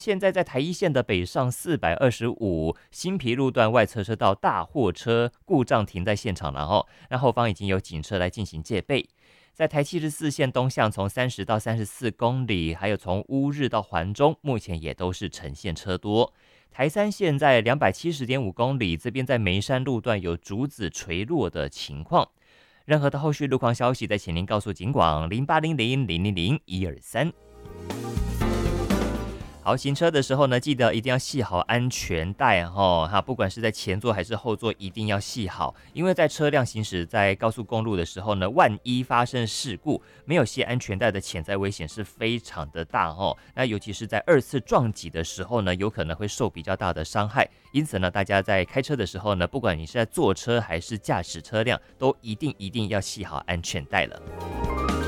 现在在台一线的北上425新皮路段外侧车道大货车故障停在现场了那后方已经有警车来进行戒备。在台74线东向从30到34公里，还有从乌日到环中，目前也都是呈现车多。台3线在270.5公里，这边在梅山路段有竹子垂落的情况。任何的后续路况消息，再请您告诉警广0800000123。好，行车的时候呢，记得一定要系好安全带不管是在前座还是后座，一定要系好，因为在车辆行驶在高速公路的时候呢，万一发生事故，没有系安全带的潜在危险是非常的大那尤其是在2次撞击的时候呢，有可能会受比较大的伤害。因此呢，大家在开车的时候呢，不管你是在坐车还是驾驶车辆，都一定要系好安全带了。